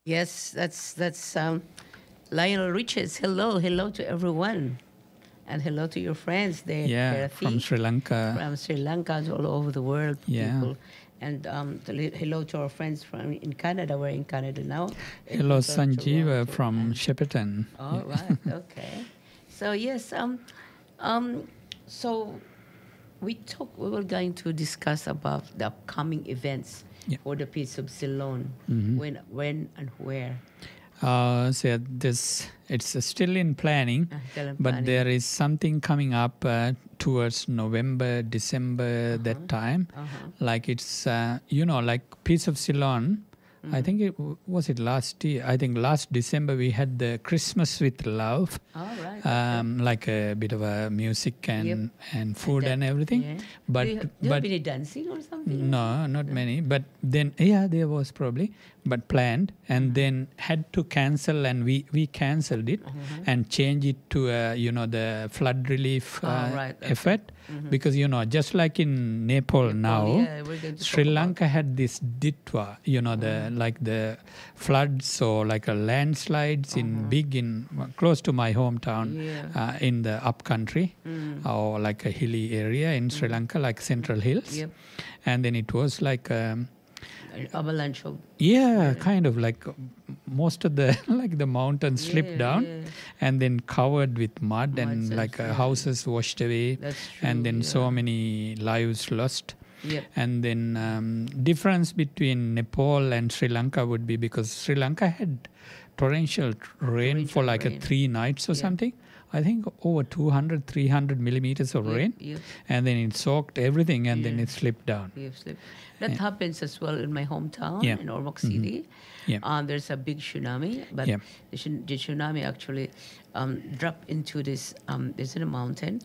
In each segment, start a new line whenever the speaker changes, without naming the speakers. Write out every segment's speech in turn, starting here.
Yes, that's Lionel Riches. Hello to everyone, and hello to your friends there,
Yeah, from
Kathy,
Sri Lanka.
from Sri Lanka to all over the world,
Yeah.
people, and hello to our friends from in Canada. We're in Canada now,
Hello,
Edmonton,
Sanjeeva
Toronto,
from
and
Shepparton.
all
Yeah.
right, okay. So yes, um, so we were going to discuss about the upcoming events
Yeah.
for the Peace of Ceylon, when and where.
So it's still in planning,
Still in
but
planning.
there is something coming up towards November, December, that time. Like it's, like Peace of Ceylon. I think was it last year. I think last December we had the Christmas with Love.
All right.
Like a bit of a music and food and everything.
Yeah.
But
do you have any dancing or something?
no, not many. But then there was probably, but planned, and then had to cancel, and we cancelled it and change it to the flood relief
right, okay.
effort, because just like in Nepal now,
yeah, we're going to
Sri
talk about
Lanka had this Ditwa, the floods or like a landslides in close to my hometown, in the upcountry, or like a hilly area in Sri Lanka, like Central Hills.
Yep.
And then it was like
avalanche of
kind of like most of the like the mountains slipped down and then covered with mud and like houses washed away.
That's true,
and then so many lives lost.
Yep.
And then difference between Nepal and Sri Lanka would be because Sri Lanka had torrential rain for like 3 nights or something. I think over 200, 300 millimeters of rain.
Yep.
And then it soaked everything and then it slipped down.
That happens as well in my hometown, in Ormoc City. There's a big tsunami, but the tsunami actually dropped into this, it's in a mountain.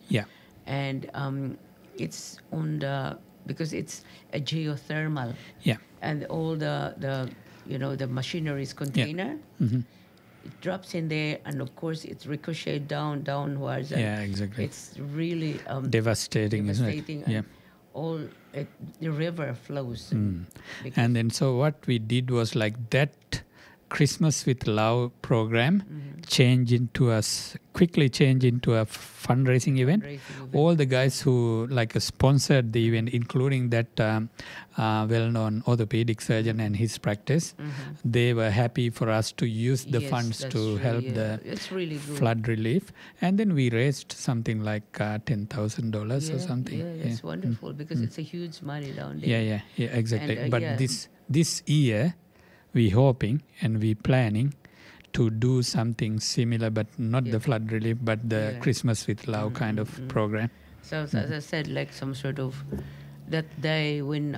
And it's on because it's a geothermal. And all the machinery is container. It drops in there, and of course it's ricocheted downwards.
Exactly.
It's really
devastating, isn't it?
And the river flows.
And then so what we did was like that Christmas with Love program quickly change into a fundraising event. All the guys who sponsored the event, including that well-known orthopedic surgeon and his practice, they were happy for us to use the funds to help the flood relief. And then we raised something like $10,000 or something.
It's wonderful because it's a huge money down there.
Yeah, exactly. But this year, we hoping and we planning to do something similar, but not the flood relief, but the Christmas with Love kind of program.
So as I said, like some sort of that day when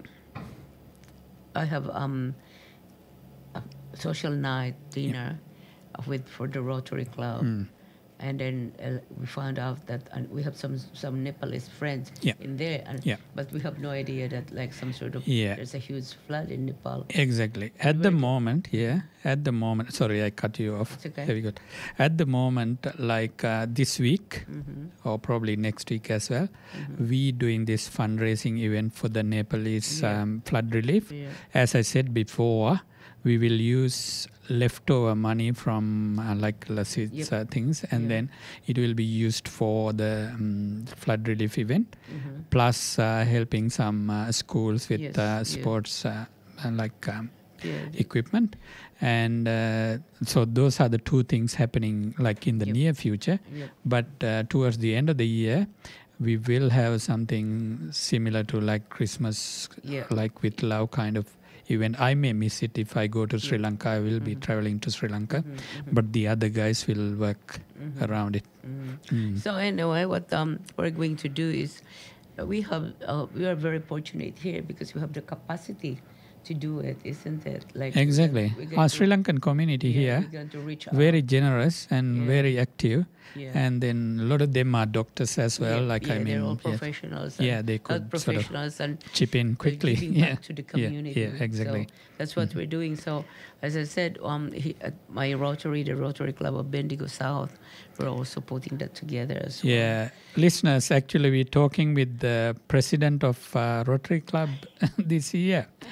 I have a social night dinner for the Rotary Club. And then we found out that we have some Nepalese friends in there, but we have no idea that some sort of there's a huge flood in Nepal.
Exactly. At the moment, sorry, I cut you off.
It's okay.
Very good. At the moment, this week, or probably next week as well, we doing this fundraising event for the Nepalese flood relief. As I said before, we will use leftover money from things, and then it will be used for the flood relief event, plus helping some schools with sports equipment. And so those are the two things happening in the near future. But towards the end of the year, we will have something similar to Christmas, with Love kind of event. I may miss it if I go to Sri Lanka. I will be traveling to Sri Lanka, but the other guys will work around it.
So anyway, what we're going to do is we are very fortunate here because we have the capacity to do it, isn't it?
Exactly. Our Sri Lankan community here, very generous and very active. And then a lot of them are doctors as well.
They're all professionals.
They could
professionals and
chip in quickly.
Giving back to the community.
Exactly.
So that's what we're doing. So as I said, at my Rotary, the Rotary Club of Bendigo South, we're also putting that together as well.
Yeah, listeners, actually we're talking with the president of Rotary Club this year. Is it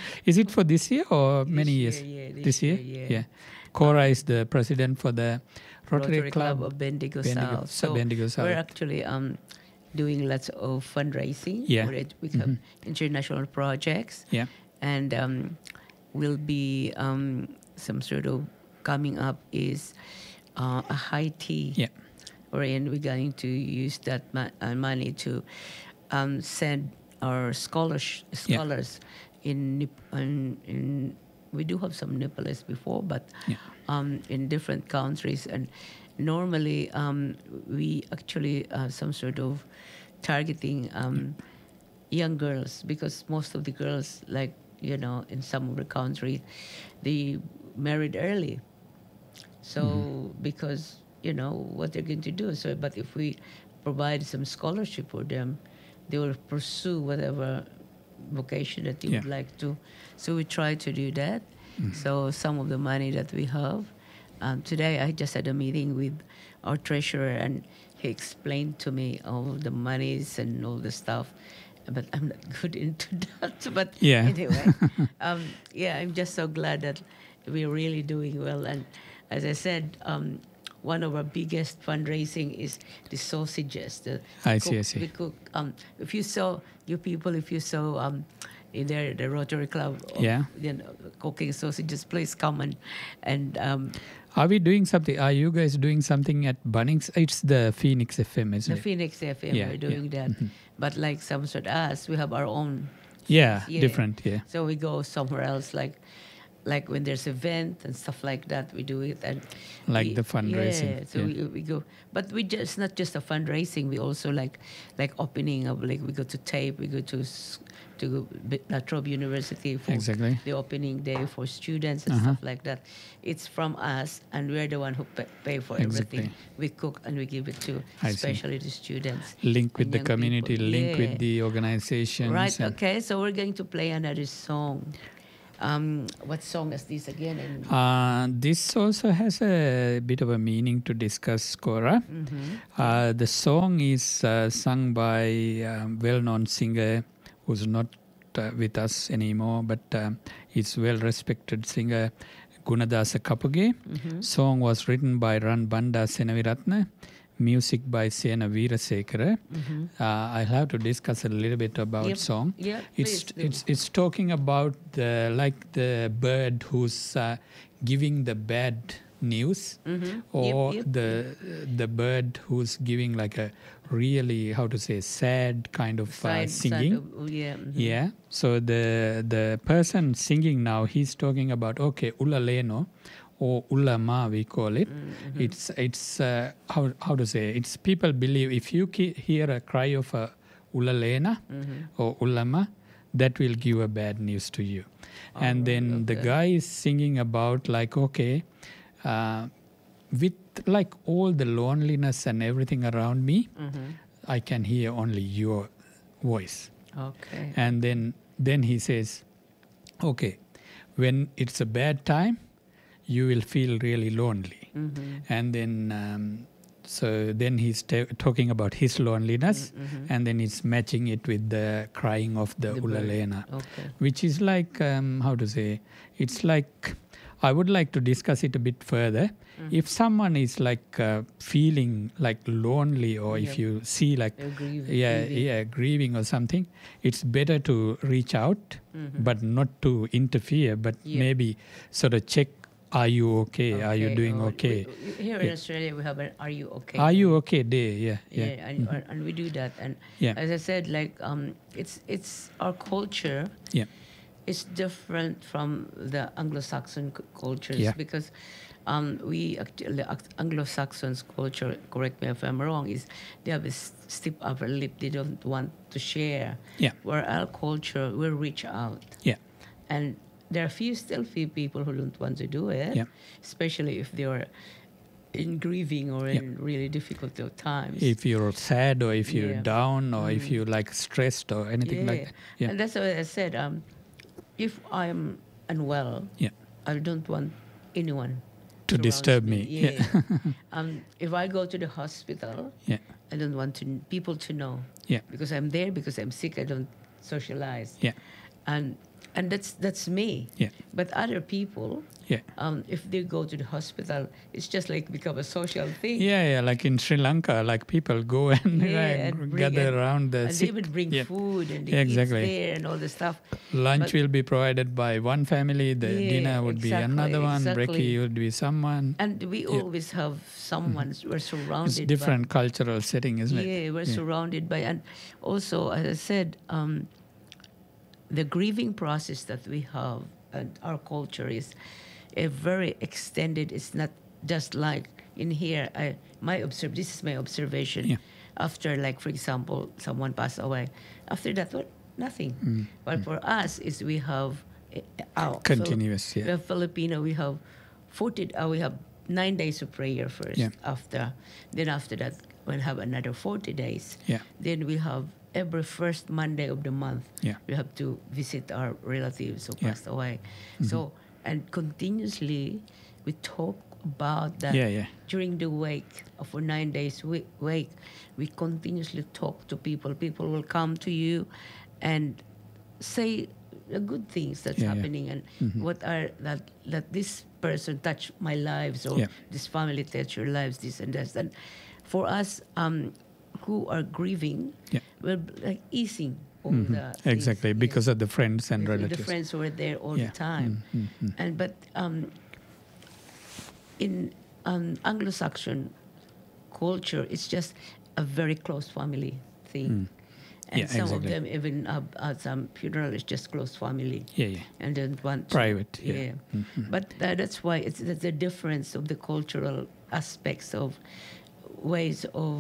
it for this year or many years?
This year?
Yeah. Cora is the president for the Rotary Club
of Bendigo South. So
Bendigo South.
We're actually doing lots of fundraising.
Yeah.
We have international projects.
Yeah.
And will be some sort of coming up is a high tea.
Yeah.
And we're going to use that money to send our scholars in we do have some Nepalese before, but in different countries. And normally we actually some sort of targeting young girls, because most of the girls, like, in some of the countries, they married early. So because, what they're going to do. So, but if we provide some scholarship for them, they will pursue whatever vocation that they would like to. So we try to do that. So some of the money that we have. Today I just had a meeting with our treasurer, and he explained to me all the monies and all the stuff. But I'm not good into that. But anyway, I'm just so glad that we're really doing well. And as I said, one of our biggest fundraising is the sausages.
I see.
We cook. If you saw in there, the Rotary Club, cooking sausages, please come and.
Are we doing something? Are you guys doing something at Bunnings? It's the Phoenix FM, isn't it?
The Phoenix FM, we're doing that. But like some sort of us, we have our own.
Different. Yeah.
So we go somewhere else, like when there's event and stuff like that, we do it. And
like the fundraising.
Yeah, so we go. But it's not just a fundraising. We also like opening up, like we go to TAPE, we go to La Trobe University for the opening day for students and stuff like that. It's from us, and we're the one who pay for everything. We cook and we give it to especially the students.
Link with the community, link with the organizations.
Right, okay, so we're going to play another song. What song is this again?
This also has a bit of a meaning to discuss, Cora. The song is sung by a well-known singer who's not with us anymore, but is well-respected singer Gunadasa Kapage. Song was written by Ran Banda Senaviratne, music by Sena Veerasekara. I'll have to discuss a little bit about song.
Yeah,
it's talking about the bird who's giving the bad news, or the bird who's giving like a really, how to say, sad kind of singing. So the person singing now, he's talking about ulaleno or ulama, we call it. It's how to say, it's people believe if you hear a cry of a ulalena or ulama, that will give a bad news to you. And then the guy is singing about with like all the loneliness and everything around me, I can hear only your voice.
Okay.
And then he says, when it's a bad time, you will feel really lonely. And then so then he's talking about his loneliness, and then he's matching it with the crying of the ulalena, which is like, how to say, it's like, I would like to discuss it a bit further. If someone is like feeling like lonely, or if you see like grieving or something, it's better to reach out, but not to interfere, but maybe sort of check, are you okay? Are you doing okay?
Here in Australia, we have an "Are you okay?"
Are you okay day?
And we do that. And as I said, like it's our culture. It's different from the Anglo-Saxon cultures because we actually, Anglo-Saxons culture, correct me if I'm wrong, is they have a stiff upper lip. They don't want to share. Where our culture, we reach out. And there are still few people who don't want to do it, especially if they are in grieving or in really difficult times.
If you're sad, or if you're down, or if you're like stressed or anything like that.
And that's what I said. If I'm unwell, I don't want anyone
to disturb me.
If I go to the hospital, I don't want people to know. Because I'm there, because I'm sick, I don't socialize. And And that's me.
Yeah.
But other people,
Yeah.
If they go to the hospital, it's just like become a social thing.
Yeah, like in Sri Lanka, like people go and, gather around the
and
sick.
they would bring food and they
exactly.
eat there and all the stuff.
Lunch will be provided by one family, the dinner would be another one, brekkie would be someone.
And we always have someone, we're surrounded
it's different cultural setting, isn't it?
Yeah, we're surrounded by, and also, as I said, the grieving process that we have and our culture is a very extended. It's not just like in here. This is my observation.
Yeah.
After, like, for example, someone passed away. After that, nothing. But for us, is we have
continuous.
We have Filipino. We have 9 days of prayer first.
Yeah.
After that, we'll have another 40 days.
Yeah.
Then we have every first Monday of the month.
Yeah.
We have to visit our relatives who passed away. So, and continuously we talk about that. During the wake, for 9 days wake, we continuously talk to people. People will come to you and say the good things that's happening and what are that this person touched my lives, or this family touched your lives, this and that. And for us who are grieving, we're like easing all the
exactly
things,
because of the friends and relatives.
The friends who are there all the time. And but in Anglo-Saxon culture, it's just a very close family thing. And some of them even at some funeral is just close family. And then one
private.
But that's why it's the difference of the cultural aspects of ways of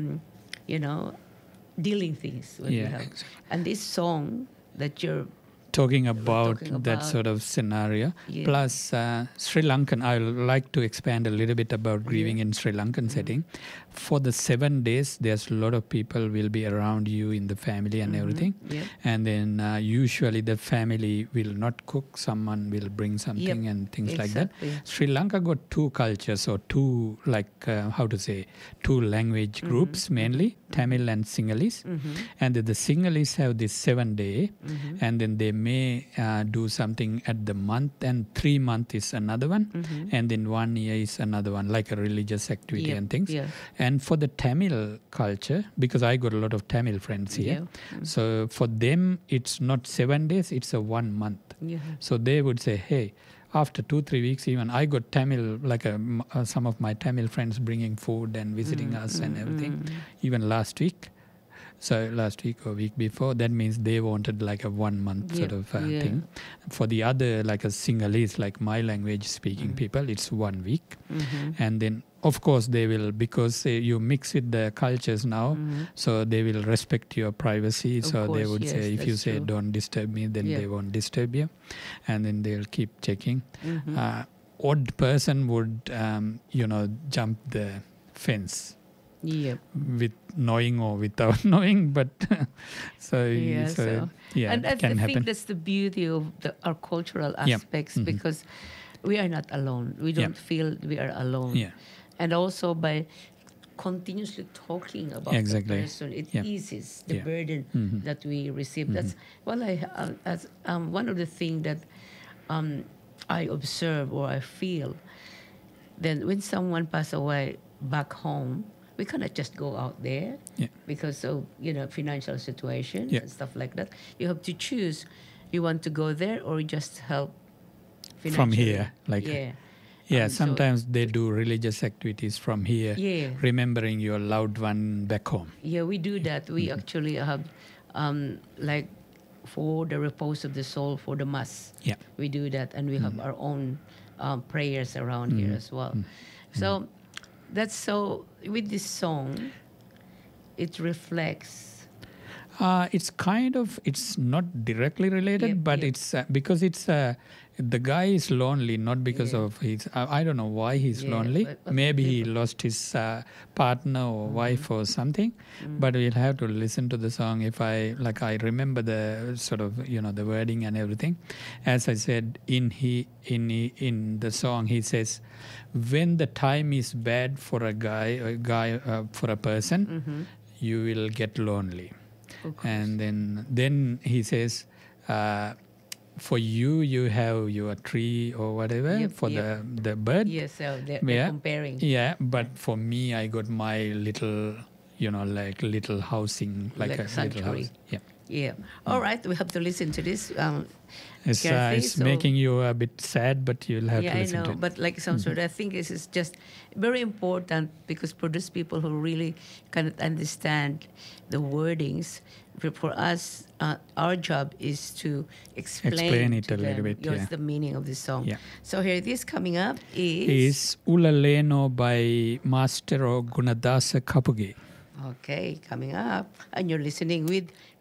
dealing things. What we have.
Exactly.
And this song that you're
talking about that sort of scenario. Plus, Sri Lankan, I would like to expand a little bit about grieving in Sri Lankan setting. For the 7 days, there's a lot of people will be around you in the family and everything. And then usually the family will not cook, someone will bring something and things like that. Sri Lanka got two cultures, or two, two language groups mainly, Tamil and Sinhalese. And the Sinhalese have this 7 day, and then they may do something at the month, and 3 months is another one, and then 1 year is another one, like a religious activity and things. And for the Tamil culture, because I got a lot of Tamil friends here, so for them it's not 7 days, it's a 1 month. So they would say, hey, after 2-3 weeks even, I got Tamil, like some of my Tamil friends bringing food and visiting us and everything, even last week. So last week or week before, that means they wanted like a 1 month sort of thing. For the other, like a Sinhalese, like my language speaking people, it's 1 week. And then of course they will, because you mix with the cultures now, so they will respect your privacy. So they would say, if you say don't disturb me, then they won't disturb you. And then they'll keep checking. Odd person would, jump the fence. With knowing or without knowing, but
and
it can
I
happen.
think that's the beauty of our cultural aspects, because we are not alone. We don't feel we are alone. And also by continuously talking about the person, it eases the burden that we receive. That's one of the things that I observe or I feel. Then when someone passes away back home, we cannot just go out there because of financial situation and stuff like that. You have to choose. You want to go there or just help financially.
From here, sometimes they do religious activities from here, remembering your loved one back home.
Yeah, we do that. We actually have for the repose of the soul, for the mass. We do that, and we have our own prayers around here as well. So that's so. With this song, it reflects.
It's not directly related, but it's because it's the guy is lonely, not because of his. I don't know why he's lonely. But maybe he lost his partner or wife or something. But we'll have to listen to the song. If I remember the sort of the wording and everything. As I said in the song, he says, when the time is bad for a for a person, you will get lonely. And then he says, for you, you have your tree or whatever for the bird.
Yes, so they're comparing.
Yeah, but for me, I got my little, like little housing, like a
sanctuary.
Little house.
Yeah. All right, we have to listen to this.
It's making you a bit sad, but you'll have to listen to it.
But like some sort, I think this is just very important because for those people who really kind of understand the wordings, for us, our job is to explain
it a little bit.
What's the meaning of this song.
Yeah.
So here it is coming up is
Ulaleno by Master Gunadasa Kapuge.
Okay, coming up. And you're listening with